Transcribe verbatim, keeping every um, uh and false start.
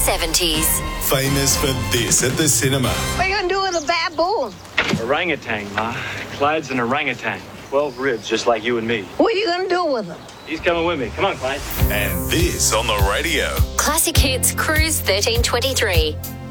seventies. Famous for this at the cinema. What are you going to do with a baboon? Orangutan, Ma. Clyde's an orangutan. Twelve ribs, just like you and me. What are you going to do with him? He's coming with me. Come on, Clyde. And this on the radio. Classic Hits Cruise thirteen twenty-three.